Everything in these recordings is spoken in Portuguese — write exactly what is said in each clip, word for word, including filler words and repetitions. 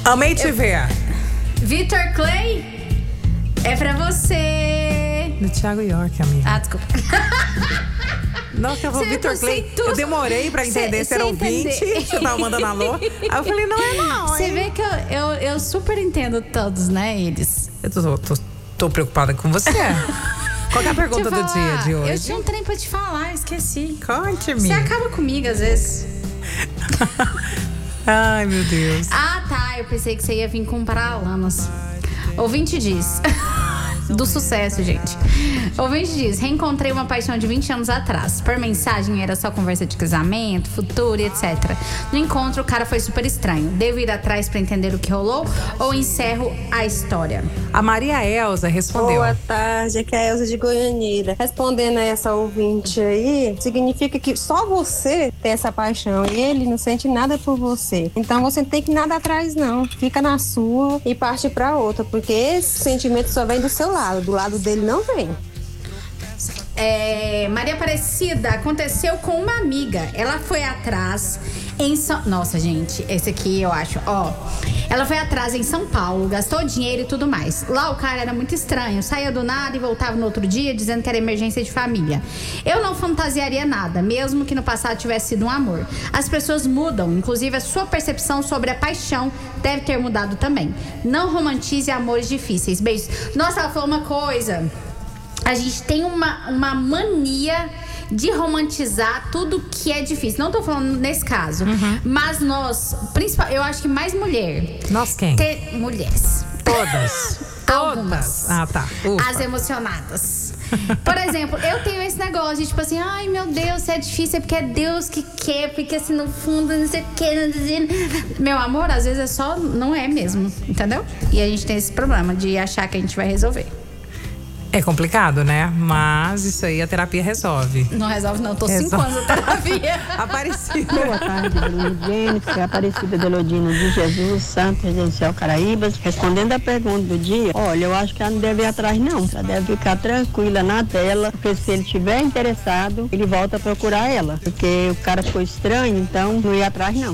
Amei te Eu- ver. Vitor Clay, é pra você. Do Thiago York, amiga. Ah, desculpa. Não, que eu vou Você Vitor viu que eu Clay. sei tudo. Eu demorei pra entender Cê- se era cê ouvinte. entender. Você tava mandando alô. Aí eu falei, não é não, Você hein? vê que eu, eu, eu super entendo todos, né, eles. Eu tô, tô, tô preocupada com você. Qual que é a pergunta Deixa eu do falar, dia de hoje? Eu tinha um trem pra te falar, esqueci. Conte-me. Você acaba comigo às vezes. Ai, meu Deus. Ah, tá. Eu pensei que você ia vir com Paralamas. Ouvinte diz. Do sucesso, gente. Ouvinte diz: reencontrei uma paixão de vinte anos atrás. Por mensagem era só conversa de casamento, futuro e etcétera. No encontro, o cara foi super estranho. Devo ir atrás pra entender o que rolou ou encerro a história? A Maria Elza respondeu. Boa tarde, aqui é a Elza de Goianira. Respondendo a essa ouvinte aí, significa que só você tem essa paixão e ele não sente nada por você. Então você não tem que ir nada atrás, não. Fica na sua e parte pra outra, porque esse sentimento só vem do seu lado. Do lado dele não vem. É, Maria Aparecida, aconteceu com uma amiga. Ela foi atrás em São... Nossa, gente, esse aqui eu acho, ó. Ela foi atrás em São Paulo, gastou dinheiro e tudo mais. Lá o cara era muito estranho, saía do nada e voltava no outro dia dizendo que era emergência de família. Eu não fantasiaria nada, mesmo que no passado tivesse sido um amor. As pessoas mudam, inclusive a sua percepção sobre a paixão deve ter mudado também. Não romantize amores difíceis. Beijos. Nossa, ela falou uma coisa... A gente tem uma, uma mania de romantizar tudo que é difícil. Não tô falando nesse caso, Uhum. mas nós, principal, eu acho que mais mulher. Nós quem? Ter, mulheres. Todas. Algumas. Todas. Ah, tá. Ufa. As emocionadas. Por exemplo, eu tenho esse negócio de tipo assim, ai meu Deus, se é difícil é porque é Deus que quer, porque assim no fundo não sei o que. Meu amor, às vezes é só, não é mesmo, entendeu? E a gente tem esse problema de achar que a gente vai resolver. É complicado, né? Mas isso aí a terapia resolve. Não resolve, não. Tô Resolve. cinco anos na terapia. Aparecida. Boa tarde, Bruno Jennifer, Aparecida Delodino de Jesus, Santo Residencial Caraíbas. Respondendo a pergunta do dia, olha, eu acho que ela não deve ir atrás, não. Ela deve ficar tranquila na dela, porque se ele estiver interessado, ele volta a procurar ela. Porque o cara ficou estranho, então não ia atrás, não.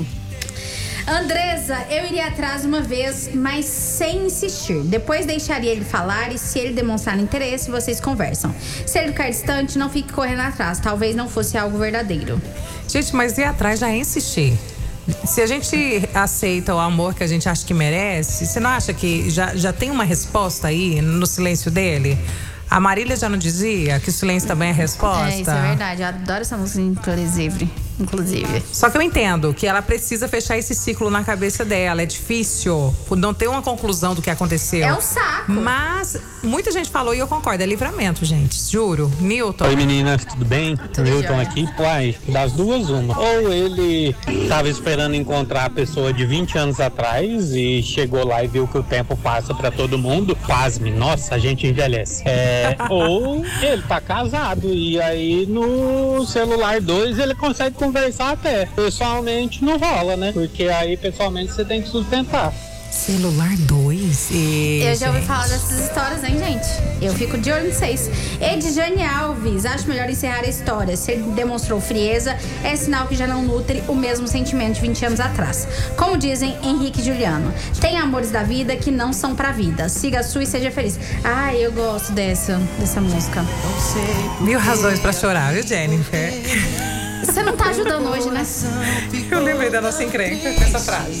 Andresa, eu iria atrás uma vez, mas sem insistir. Depois deixaria ele falar e se ele demonstrar interesse, vocês conversam. Se ele ficar distante, não fique correndo atrás. Talvez não fosse algo verdadeiro. Gente, mas ir atrás já é insistir. Se a gente aceita o amor que a gente acha que merece, você não acha que já, já tem uma resposta aí no silêncio dele? A Marília já não dizia que o silêncio também é resposta? É, isso é verdade. Eu adoro essa música, inclusive. Inclusive. Só que eu entendo que ela precisa fechar esse ciclo na cabeça dela. É difícil por não ter uma conclusão do que aconteceu. É um saco. Mas muita gente falou e eu concordo. É livramento, gente. Juro. Newton. Oi meninas, tudo bem? Newton jóia. aqui. Uai, das duas uma. Ou ele tava esperando encontrar a pessoa de vinte anos atrás e chegou lá e viu que o tempo passa pra todo mundo. Pasme, nossa, a gente envelhece. É, ou ele tá casado e aí no celular dois ele consegue conversar até. Pessoalmente não rola, né? Porque aí pessoalmente você tem que sustentar. Celular dois. E, Eu já ouvi gente. falar dessas histórias, hein, gente? Eu fico de olho em vocês. Edjane Alves, acho melhor encerrar a história. Se ele demonstrou frieza, é sinal que já não nutre o mesmo sentimento de vinte anos atrás. Como dizem Henrique e Juliano, tem amores da vida que não são pra vida. Siga a sua e seja feliz. Ai, eu gosto dessa, dessa música. Mil razões pra chorar, viu, Jennifer? Você não tá ajudando hoje, né? Eu lembrei da nossa encrenca com essa frase.